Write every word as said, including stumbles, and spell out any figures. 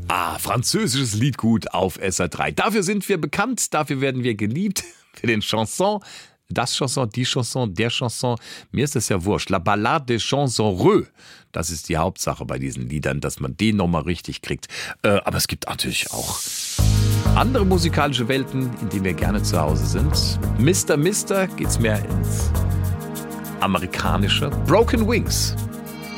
Ah, französisches Liedgut auf S R drei. Dafür sind wir bekannt, dafür werden wir geliebt. Für den Chanson, das Chanson, die Chanson, der Chanson. Mir ist das ja wurscht. La Ballade des Chansonreux. Das ist die Hauptsache bei diesen Liedern, dass man den nochmal richtig kriegt. Äh, aber es gibt natürlich auch andere musikalische Welten, in denen wir gerne zu Hause sind. Mister Mister geht's mehr ins Amerikanische. Broken Wings.